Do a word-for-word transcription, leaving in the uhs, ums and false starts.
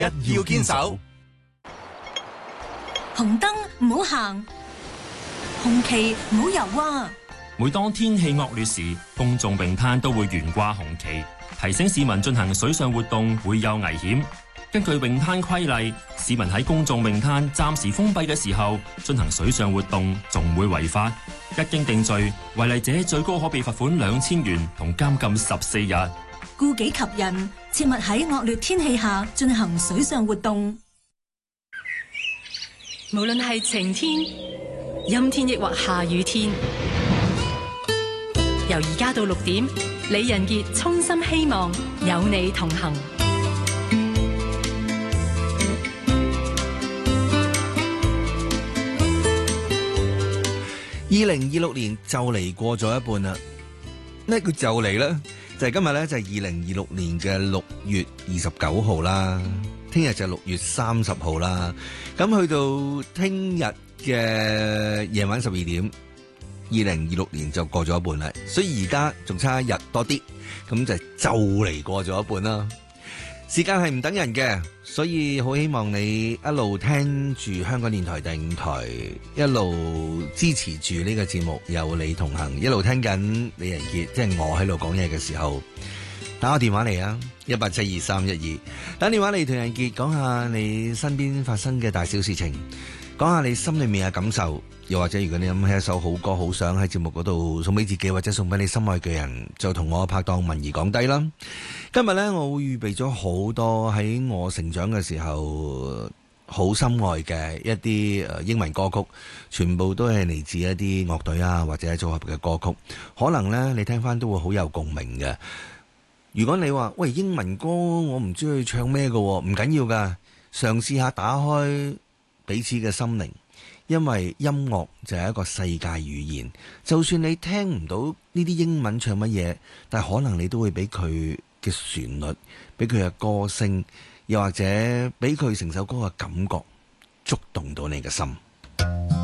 一要堅守。 紅燈唔好行，紅旗唔好游啊！ 每當天氣惡劣時，公眾泳灘都會懸掛紅旗，提醒市民進行水上活動會有危險。根據泳灘規例，市民喺公眾泳灘暫時封閉嘅時候進行水上活動，仲會違法。一經定罪，違例者最高可被罰款兩千元同監禁十四日。 顧己及人，切勿喺惡劣天氣下進行水上活動。 無論係晴天、陰天抑或下雨天，由而家到六點，李仁傑衷心希望有你同行。 二零二六年就嚟過咗一半啦，咩叫就嚟呢？就係今日咧，就係二零二六年嘅六月二十九號啦。聽日就係六月三十號啦。咁去到聽日嘅夜晚十二點，二零二六年就過咗一半啦。所以而家仲差一日多啲，咁就就嚟過咗一半啦。時間係唔等人嘅，所以好希望你一路聽住香港電台第五台，一路支持住呢個節目，有你同行，一路聽緊李仁傑，即係我喺度講嘢嘅時候，打個電話嚟啊，一八七二三一二，打電話嚟同仁傑講下你身邊發生嘅大小事情，講下你心裏面嘅感受，又或者如果你諗起一首好歌，好想喺節目嗰度送俾自己，或者送俾你心愛嘅人，就同我拍檔文儀講低啦。今日呢，我會預備咗好多喺我成長嘅時候好心愛嘅一啲英文歌曲，全部都係嚟自一啲樂隊啊或者組合嘅歌曲，可能呢，你聽翻都會好有共鳴嘅。如果你話喂，英文歌我唔知佢唱咩嘅，唔緊要噶，嘗試下打開彼此嘅心靈，因為音樂就係一個世界語言，就算你聽唔到呢啲英文唱乜嘢，但係可能你都會俾佢嘅旋律，俾佢嘅歌聲，又或者俾佢成首歌嘅感覺觸動到你嘅心。